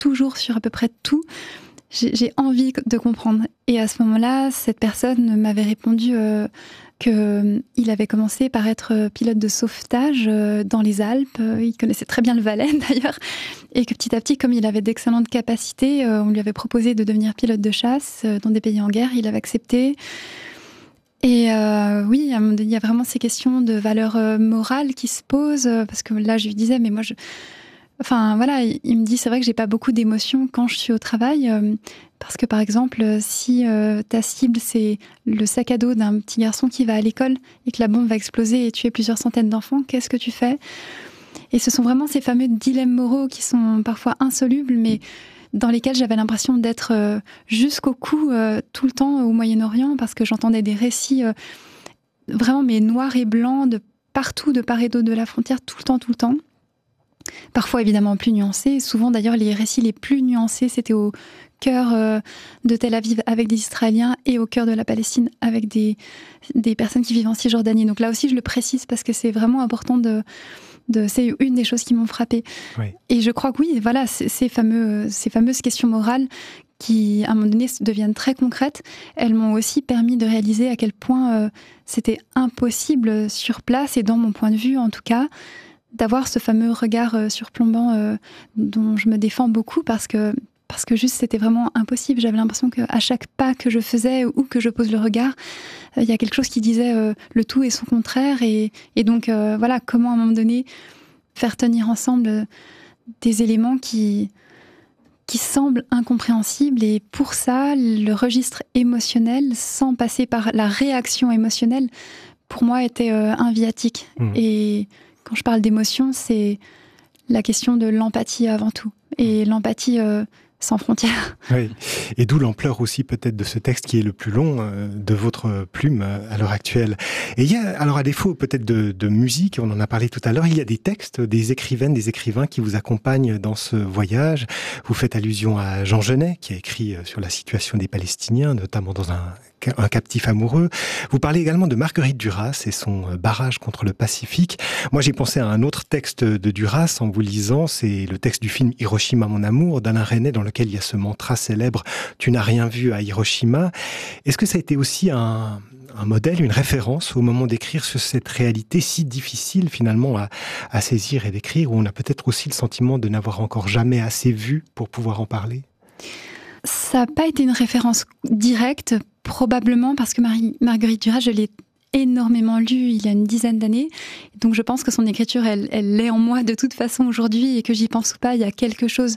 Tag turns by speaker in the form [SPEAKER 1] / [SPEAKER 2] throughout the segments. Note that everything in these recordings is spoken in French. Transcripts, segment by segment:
[SPEAKER 1] toujours sur à peu près tout. J'ai envie de comprendre. Et à ce moment-là, cette personne m'avait répondu qu'il avait commencé par être pilote de sauvetage dans les Alpes. Il connaissait très bien le Valais d'ailleurs. Et que petit à petit, comme il avait d'excellentes capacités, on lui avait proposé de devenir pilote de chasse dans des pays en guerre. Il avait accepté. Et oui, à un moment donné, il y a vraiment ces questions de valeur morale qui se posent. Parce que là, je lui disais, mais moi, enfin voilà, il me dit, c'est vrai que j'ai pas beaucoup d'émotions quand je suis au travail, parce que par exemple, si ta cible c'est le sac à dos d'un petit garçon qui va à l'école et que la bombe va exploser et tuer plusieurs centaines d'enfants, qu'est-ce que tu fais ? Et ce sont vraiment ces fameux dilemmes moraux qui sont parfois insolubles, mais dans lesquels j'avais l'impression d'être jusqu'au cou tout le temps au Moyen-Orient, parce que j'entendais des récits vraiment mais noirs et blancs de partout, de part et d'autre de la frontière, tout le temps. Parfois évidemment plus nuancés. Souvent d'ailleurs les récits les plus nuancés c'était au cœur de Tel Aviv avec des Israéliens et au cœur de la Palestine avec des personnes qui vivent en Cisjordanie. Donc là aussi je le précise parce que c'est vraiment important c'est une des choses qui m'ont frappée. Oui. Et je crois que oui, voilà, ces fameuses questions morales qui, à un moment donné, deviennent très concrètes, elles m'ont aussi permis de réaliser à quel point c'était impossible sur place, et dans mon point de vue en tout cas, d'avoir ce fameux regard surplombant dont je me défends beaucoup parce que juste c'était vraiment impossible. J'avais l'impression qu'à chaque pas que je faisais ou que je pose le regard, il y a quelque chose qui disait le tout et son contraire. Et donc voilà, comment à un moment donné faire tenir ensemble des éléments qui semblent incompréhensibles. Et pour ça, le registre émotionnel, sans passer par la réaction émotionnelle, pour moi était un viatique. Et quand je parle d'émotion, c'est la question de l'empathie avant tout. Et l'empathie sans frontières.
[SPEAKER 2] Oui, et d'où l'ampleur aussi peut-être de ce texte qui est le plus long de votre plume à l'heure actuelle. Et il y a, alors à défaut peut-être de musique, on en a parlé tout à l'heure, il y a des textes, des écrivaines, des écrivains qui vous accompagnent dans ce voyage. Vous faites allusion à Jean Genet, qui a écrit sur la situation des Palestiniens, notamment dans un captif amoureux. Vous parlez également de Marguerite Duras et son barrage contre le Pacifique. Moi, j'ai pensé à un autre texte de Duras en vous lisant, c'est le texte du film Hiroshima, mon amour, d'Alain Resnais, dans lequel il y a ce mantra célèbre « Tu n'as rien vu à Hiroshima ». Est-ce que ça a été aussi un modèle, une référence au moment d'écrire sur cette réalité si difficile finalement à saisir et d'écrire, où on a peut-être aussi le sentiment de n'avoir encore jamais assez vu pour pouvoir en parler ?
[SPEAKER 1] Ça n'a pas été une référence directe, probablement parce que Marguerite Duras, je l'ai énormément lue il y a une dizaine d'années. Donc je pense que son écriture, elle l'est en moi de toute façon aujourd'hui, et que j'y pense ou pas, il y a quelque chose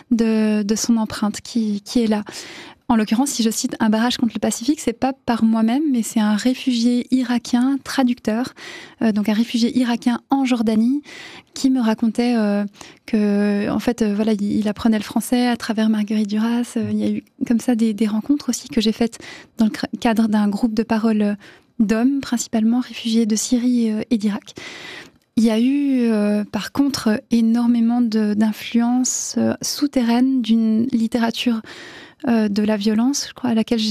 [SPEAKER 1] de son empreinte qui est là. En l'occurrence, si je cite un barrage contre le Pacifique, c'est pas par moi-même, mais c'est un réfugié irakien traducteur, donc un réfugié irakien en Jordanie, qui me racontait que, en fait, voilà, il apprenait le français à travers Marguerite Duras. Il y a eu comme ça des rencontres aussi que j'ai faites dans le cadre d'un groupe de parole d'hommes, principalement réfugiés de Syrie et d'Irak. Il y a eu, par contre, énormément d'influences souterraines d'une littérature de la violence, je crois, à laquelle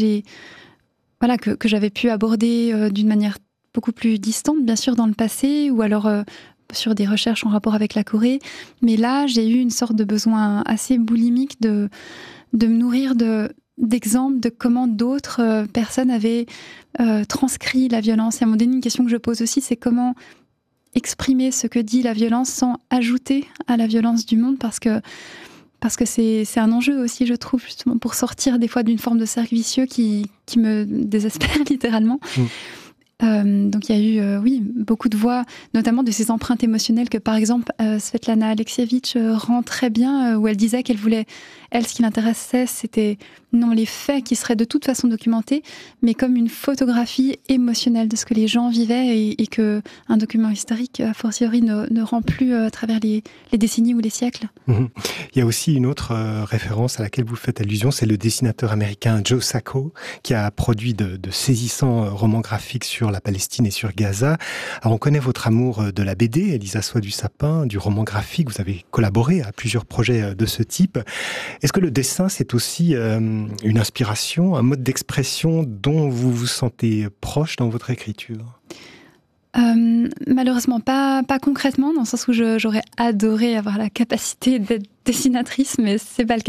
[SPEAKER 1] que j'avais pu aborder d'une manière beaucoup plus distante, bien sûr, dans le passé, ou alors sur des recherches en rapport avec la Corée. Mais là, j'ai eu une sorte de besoin assez boulimique de me nourrir d'exemples de comment d'autres personnes avaient transcrit la violence. Et à un moment donné, une question que je pose aussi, c'est comment exprimer ce que dit la violence sans ajouter à la violence du monde, parce que c'est un enjeu aussi, je trouve, justement, pour sortir des fois d'une forme de cercle vicieux qui me désespère littéralement. Donc il y a eu, oui, beaucoup de voix, notamment de ces empreintes émotionnelles que, par exemple, Svetlana Alexievitch rend très bien, où elle disait qu'elle voulait, elle, ce qui l'intéressait, c'était non les faits qui seraient de toute façon documentés, mais comme une photographie émotionnelle de ce que les gens vivaient, et que un document historique, a fortiori, ne rend plus à travers les décennies ou les siècles.
[SPEAKER 2] Il y a aussi une autre référence à laquelle vous faites allusion, c'est le dessinateur américain Joe Sacco, qui a produit de saisissants romans graphiques sur la Palestine et sur Gaza. Alors, on connaît votre amour de la BD, Elisa Soie du Sapin, du roman graphique. Vous avez collaboré à plusieurs projets de ce type. Est-ce que le dessin, c'est aussi une inspiration, un mode d'expression dont vous vous sentez proche dans votre écriture ?
[SPEAKER 1] Malheureusement pas concrètement, dans le sens où j'aurais adoré avoir la capacité d'être dessinatrice, mais c'est pas le cas.